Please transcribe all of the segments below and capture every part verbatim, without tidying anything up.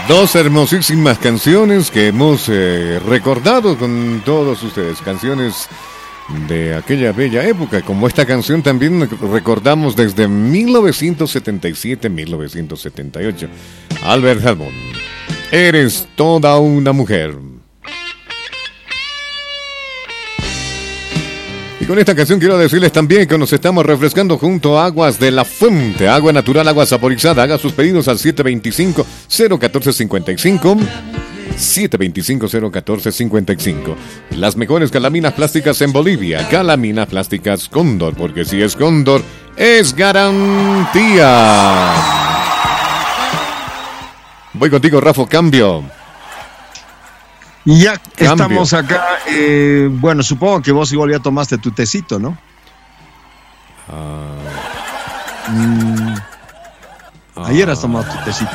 Dos hermosísimas canciones que hemos eh, recordado con todos ustedes, canciones de aquella bella época, como esta canción también recordamos desde mil novecientos setenta y siete a mil novecientos setenta y ocho. Albert Hammond, Eres toda una mujer. Y con esta canción quiero decirles también que nos estamos refrescando junto a Aguas de la Fuente, agua natural, agua saborizada. Haga sus pedidos al siete dos cinco, cero uno cuatro cinco cinco. siete dos cinco, cero uno cuatro cinco cinco. Las mejores calaminas plásticas en Bolivia. Calaminas plásticas Cóndor, porque si es Cóndor, es garantía. Voy contigo, Rafa, cambio. Y ya cambio. Estamos acá. Eh, bueno, supongo que vos igual ya tomaste tu tecito, ¿no? Uh, mm, uh, ayer has tomado tu tecito.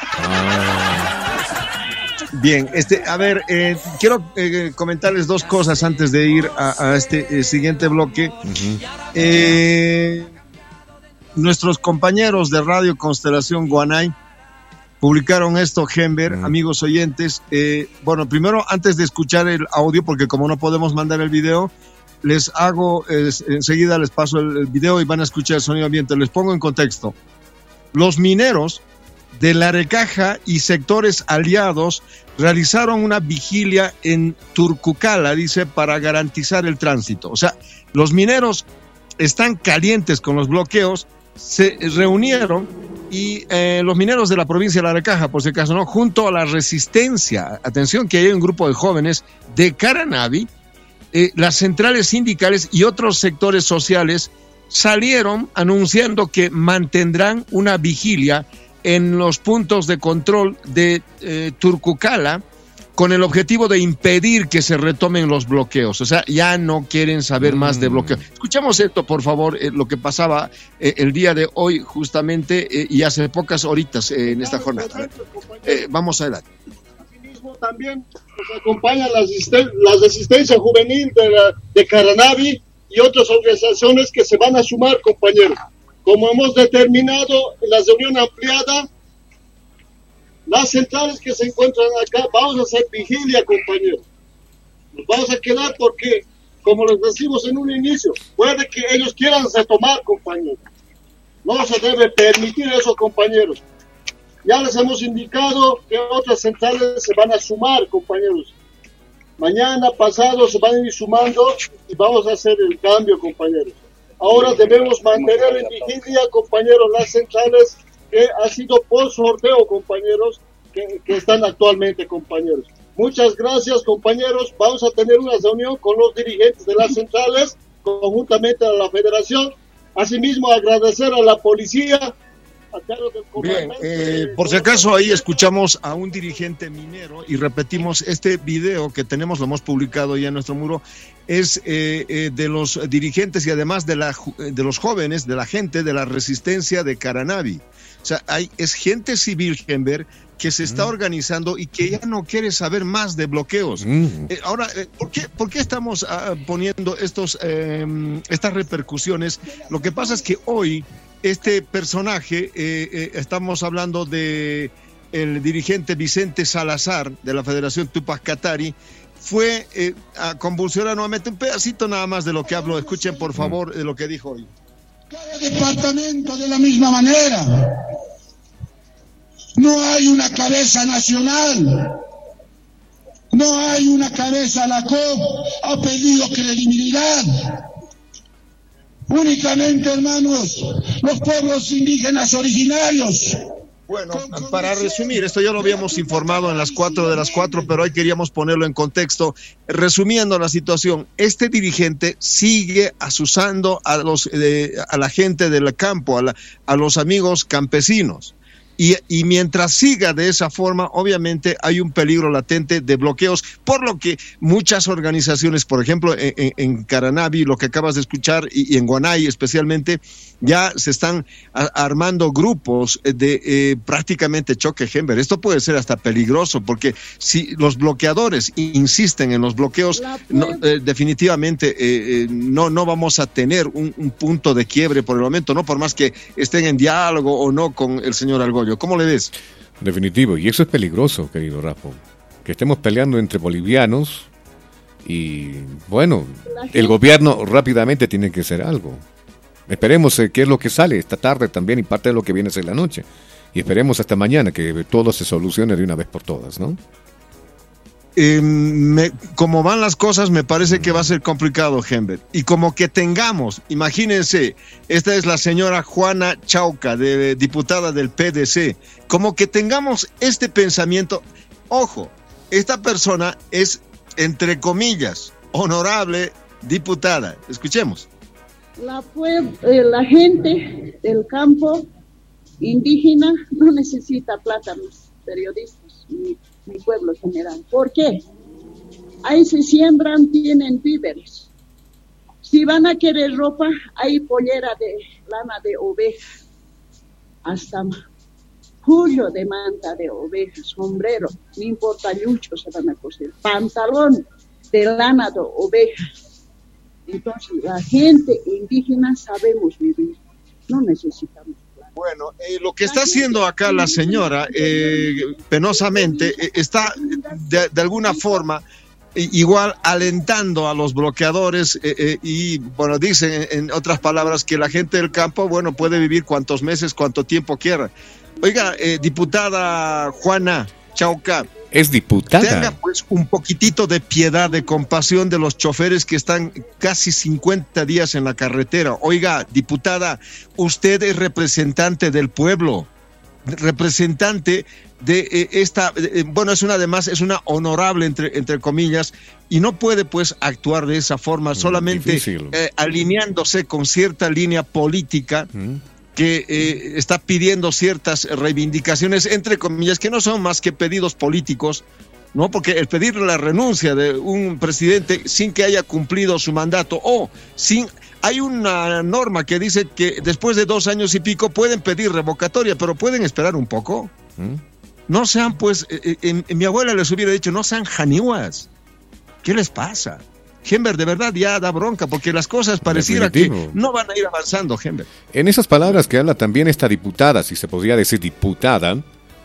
Uh, Bien, este, a ver, eh, quiero eh, comentarles dos cosas antes de ir a, a este eh, siguiente bloque. Uh-huh. Eh, nuestros compañeros de Radio Constelación Guanay publicaron esto, Gember, uh-huh. amigos oyentes. Eh, bueno, primero, antes de escuchar el audio, porque como no podemos mandar el video, les hago, eh, enseguida les paso el, el video y van a escuchar el sonido ambiente. Les pongo en contexto. Los mineros de La Recaja y sectores aliados realizaron una vigilia en Turcucala, dice, para garantizar el tránsito. O sea, los mineros están calientes con los bloqueos, se reunieron y eh, los mineros de la provincia de La Recaja, por si acaso, ¿no? Junto a la resistencia, atención que hay un grupo de jóvenes de Caranavi, eh, las centrales sindicales y otros sectores sociales salieron anunciando que mantendrán una vigilia en los puntos de control de eh, Turcucala con el objetivo de impedir que se retomen los bloqueos. O sea, ya no quieren saber mm. más de bloqueos. Escuchamos esto, por favor, eh, lo que pasaba eh, el día de hoy justamente eh, y hace pocas horitas eh, en esta jornada. Eh, vamos adelante. Asimismo también nos acompaña la, asisten- la resistencia juvenil de, la, de Caranavi y otras organizaciones que se van a sumar, compañeros. Como hemos determinado en la reunión ampliada, las centrales que se encuentran acá, vamos a hacer vigilia, compañeros. Nos vamos a quedar porque, como les decimos en un inicio, puede que ellos quieran retomar, compañeros. No se debe permitir eso, compañeros. Ya les hemos indicado que otras centrales se van a sumar, compañeros. Mañana, pasado, se van a ir sumando y vamos a hacer el cambio, compañeros. Ahora debemos mantener en vigilia, compañeros, las centrales que ha sido por sorteo, compañeros, que, que están actualmente, compañeros. Muchas gracias, compañeros. Vamos a tener una reunión con los dirigentes de las centrales, conjuntamente a la federación. Asimismo, agradecer a la policía. Bien, eh, por si acaso ahí escuchamos a un dirigente minero y repetimos, este video que tenemos, lo hemos publicado ya en nuestro muro, es eh, eh, de los dirigentes y además de, la, de los jóvenes, de la gente de la resistencia de Caranavi. O sea, hay, es gente civil, Gember, que se está mm. organizando y que ya no quiere saber más de bloqueos. Mm. Eh, ahora, eh, ¿por qué, ¿por qué estamos uh, poniendo estos, eh, estas repercusiones? Lo que pasa es que hoy este personaje, eh, eh, estamos hablando de el dirigente Vicente Salazar de la Federación Tupac Katari, fue eh, a convulsionar nuevamente un pedacito nada más de lo que hablo. Escuchen por favor de lo que dijo hoy. Cada departamento de la misma manera. No hay una cabeza nacional. No hay una cabeza. La C O P ha pedido credibilidad. Únicamente, hermanos, los pueblos indígenas originarios. Bueno, para resumir, esto ya lo habíamos informado en las cuatro de las cuatro, pero hoy queríamos ponerlo en contexto. Resumiendo la situación, este dirigente sigue asusando a los eh, a la gente del campo, a, la, a los amigos campesinos. Y, y mientras siga de esa forma, obviamente hay un peligro latente de bloqueos, por lo que muchas organizaciones, por ejemplo, en, en, en Caranavi, lo que acabas de escuchar, y, y en Guanay especialmente, ya se están a, armando grupos de eh, prácticamente choque, Gember. Esto puede ser hasta peligroso, porque si los bloqueadores insisten en los bloqueos, no, eh, definitivamente eh, eh, no, no vamos a tener un, un punto de quiebre por el momento, no por más que estén en diálogo o no con el señor Argollo. territorio. ¿Cómo le ves? Definitivo, y eso es peligroso, querido Rafa, que estemos peleando entre bolivianos y, bueno, el gobierno rápidamente tiene que hacer algo. Esperemos eh, qué es lo que sale esta tarde también y parte de lo que viene en la noche. Y esperemos hasta mañana que todo se solucione de una vez por todas, ¿no? Eh, me, como van las cosas, me parece que va a ser complicado, Humbert. Y como que tengamos, imagínense, esta es la señora Juana Chauca, de, diputada del P D C, como que tengamos este pensamiento, ojo, esta persona es, entre comillas, honorable diputada. Escuchemos. La, pue- eh, la gente del campo indígena no necesita plátanos, periodistas, ni, ni pueblo general. ¿Por qué? Ahí se siembran, tienen víveres. Si van a querer ropa, hay pollera de lana de oveja, hasta julio de manta de oveja, sombrero, no importa yucho se van a coser, pantalón de lana de oveja. Entonces la gente indígena sabemos vivir, no necesitamos. Bueno, eh, lo que está haciendo acá la señora, eh, penosamente, eh, está de, de alguna forma eh, igual alentando a los bloqueadores eh, eh, y, bueno, dicen en otras palabras que la gente del campo, bueno, puede vivir cuantos meses, cuanto tiempo quiera. Oiga, eh, diputada Juana Chauca, es diputada. Tenga pues un poquitito de piedad, de compasión de los choferes que están casi cincuenta días en la carretera. Oiga, diputada, usted es representante del pueblo, representante de eh, esta, eh, bueno, es una además, es una honorable entre, entre comillas, y no puede pues actuar de esa forma, solamente eh, alineándose con cierta línea política. Mm. que eh, está pidiendo ciertas reivindicaciones, entre comillas, que no son más que pedidos políticos, ¿no? Porque el pedir la renuncia de un presidente sin que haya cumplido su mandato, o sin... Hay una norma que dice que después de dos años y pico pueden pedir revocatoria, pero pueden esperar un poco. ¿Mm? No sean, pues, eh, eh, mi abuela les hubiera dicho, no sean janiuas. ¿Qué les pasa? Humbert, de verdad ya da bronca, porque las cosas pareciera Definitivo. que no van a ir avanzando, Humbert. En esas palabras que habla también esta diputada, si se podría decir diputada,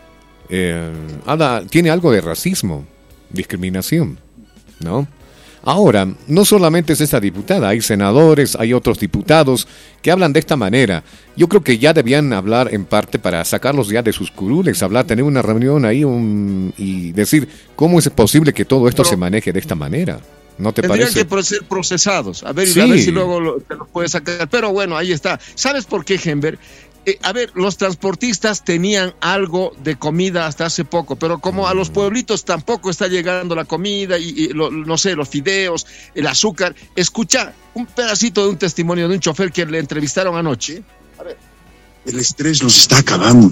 eh, habla, tiene algo de racismo, discriminación, ¿no? Ahora, no solamente es esta diputada, hay senadores, hay otros diputados que hablan de esta manera. Yo creo que ya debían hablar en parte para sacarlos ya de sus curules, hablar, tener una reunión ahí un, y decir cómo es posible que todo esto Pero, se maneje de esta manera. ¿No te Tendrían parece? que ser procesados. A ver, sí. a ver si luego lo, te los puedes sacar. Pero bueno, ahí está. ¿Sabes por qué, Humbert? Eh, a ver, los transportistas tenían algo de comida hasta hace poco, pero como mm. a los pueblitos tampoco está llegando la comida y, y lo, no sé, los fideos, el azúcar. Escucha un pedacito de un testimonio de un chofer que le entrevistaron anoche. A ver. El estrés nos está acabando.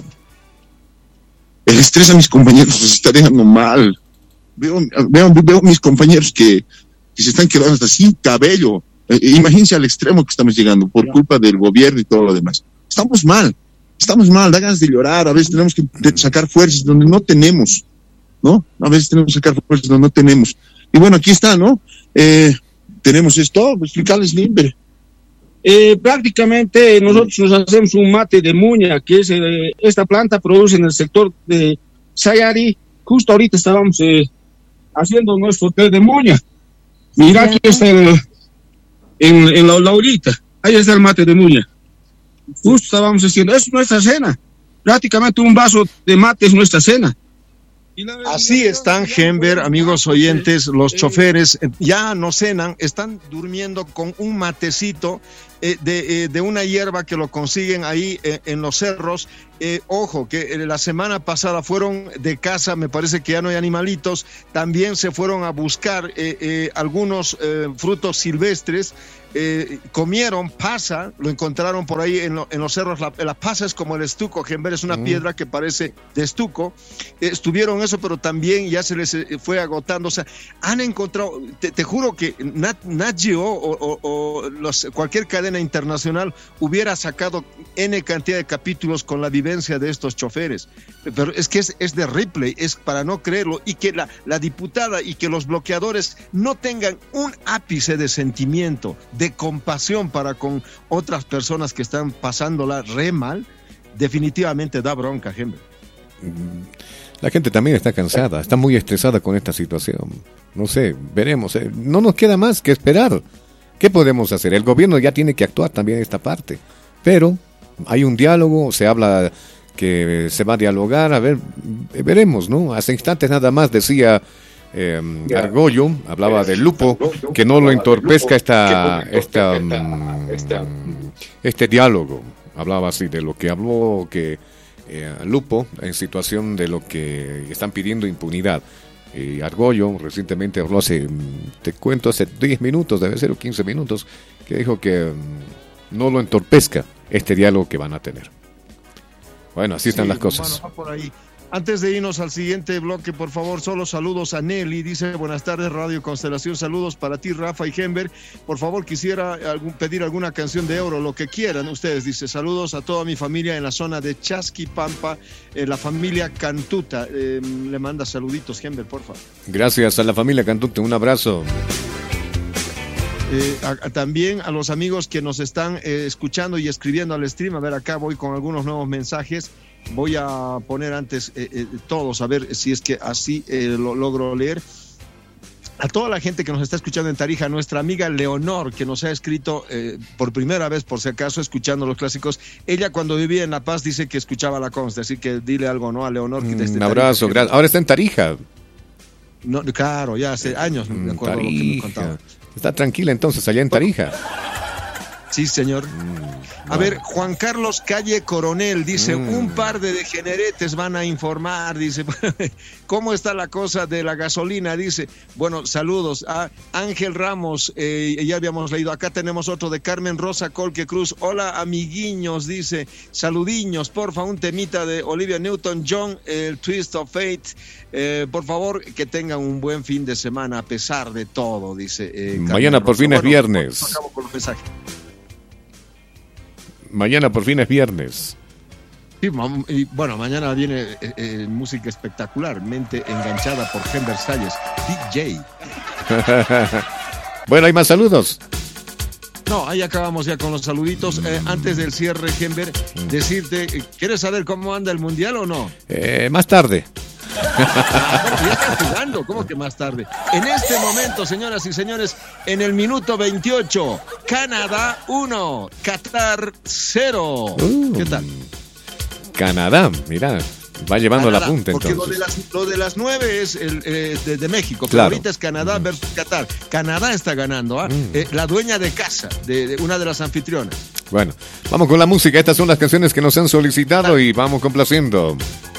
El estrés a mis compañeros los está dejando mal. Veo, veo, veo mis compañeros que que se están quedando hasta sin cabello. Eh, imagínense al extremo que estamos llegando por culpa del gobierno y todo lo demás. Estamos mal, estamos mal, da ganas de llorar, a veces tenemos que sacar fuerzas donde no tenemos, ¿no? A veces tenemos que sacar fuerzas donde no tenemos. Y bueno, aquí está, ¿no? Eh, tenemos esto, explicarles libre. Eh, prácticamente nosotros nos hacemos un mate de muña, que es eh, esta planta produce en el sector de Sayari. Justo ahorita estábamos eh, haciendo nuestro té de muña. Mira, aquí está el, en, en la, la ollita, ahí está el mate de muña. Justo estábamos haciendo, es nuestra cena. Prácticamente un vaso de mate es nuestra cena. Así están, Humbert, amigos oyentes, los choferes ya no cenan, están durmiendo con un matecito eh, de, eh, de una hierba que lo consiguen ahí eh, en los cerros. Eh, ojo, que la semana pasada fueron de caza, me parece que ya no hay animalitos, también se fueron a buscar eh, eh, algunos eh, frutos silvestres. Eh, comieron pasa, lo encontraron por ahí en, lo, en los cerros. La, la pasa es como el estuco, Humbert, es una mm. piedra que parece de estuco. Eh, estuvieron eso, pero también ya se les eh, fue agotando. O sea, han encontrado, te, te juro que Nat, Nat Geo o, o, o los, cualquier cadena internacional hubiera sacado N cantidad de capítulos con la vivencia de estos choferes. Pero es que es, es de Ripley, es para no creerlo, y que la, la diputada y que los bloqueadores no tengan un ápice de sentimiento, de de compasión para con otras personas que están pasándola re mal. definitivamente da bronca, Henry. La gente también está cansada, está muy estresada con esta situación. No sé, veremos. Eh. No nos queda más que esperar. ¿Qué podemos hacer? El gobierno ya tiene que actuar también en esta parte. Pero hay un diálogo, se habla que se va a dialogar, a ver, veremos, ¿no? Hace instantes nada más decía eh, Argollo, hablaba del lupo, que no lo entorpezca esta, esta, esta, este diálogo. Hablaba así de lo que habló, que eh, Lupo, en situación de lo que están pidiendo impunidad. Y Argollo recientemente habló hace, te cuento, hace diez minutos, debe ser, o quince minutos, que dijo que um, no lo entorpezca este diálogo que van a tener. Bueno, así están sí, las cosas. Bueno, por ahí. Antes de irnos al siguiente bloque, por favor, solo saludos a Nelly. Dice, buenas tardes, Radio Constelación. Saludos para ti, Rafa y Henber. Por favor, quisiera algún, pedir alguna canción de Euro, lo que quieran ustedes. Dice, saludos a toda mi familia en la zona de Chasquipampa, eh, la familia Cantuta. Eh, le manda saluditos, Henber, por favor. Gracias a la familia Cantuta, un abrazo. Eh, a, a, también a los amigos que nos están eh, escuchando y escribiendo al stream. A ver, acá voy con algunos nuevos mensajes. Voy a poner antes eh, eh, todos, a ver si es que así eh, lo logro leer. A toda la gente que nos está escuchando en Tarija, nuestra amiga Leonor, que nos ha escrito eh, por primera vez, por si acaso, escuchando los clásicos. Ella, cuando vivía en La Paz, dice que escuchaba la Consta, así que dile algo, ¿no? A Leonor. Que desde un abrazo, gracias. Ahora está en Tarija. No, claro, ya hace años me acuerdo Tarija. Lo que me contaba. Está tranquila entonces allá en Tarija. Sí, señor. Mm, a bueno. ver, Juan Carlos Calle Coronel dice, mm. un par de degeneretes van a informar, dice, ¿cómo está la cosa de la gasolina? Dice, bueno, saludos a Ángel Ramos, eh, ya habíamos leído, acá tenemos otro de Carmen Rosa Colque Cruz, hola amiguiños, dice, saludiños, porfa, un temita de Olivia Newton-John, el Twist of Fate, eh, por favor, que tengan un buen fin de semana a pesar de todo, dice. Eh, Mañana por fin es bueno, viernes. Acabo con los mensajes. Mañana por fin es viernes. Sí, y bueno, mañana viene eh, eh, música espectacular, mente enganchada por Henber Salles, D J. Bueno, ¿hay más saludos? No, ahí acabamos ya con los saluditos. Eh, antes del cierre, Henber, decirte, ¿quieres saber cómo anda el Mundial o no? Eh, más tarde. Ah, bueno, ya están jugando, ¿cómo que más tarde? En este momento, señoras y señores, en el minuto veintiocho, Canadá uno, Qatar cero. Uh, ¿Qué tal? Canadá, mira, va llevando Canadá, la punta porque entonces. Porque lo, lo de las nueve es el, eh, de, de México, pero claro. Ahorita es Canadá versus Qatar. Canadá está ganando, ¿ah? Mm. Eh, la dueña de casa, de, de una de las anfitrionas. Bueno, vamos con la música. Estas son las canciones que nos han solicitado y vamos complaciendo.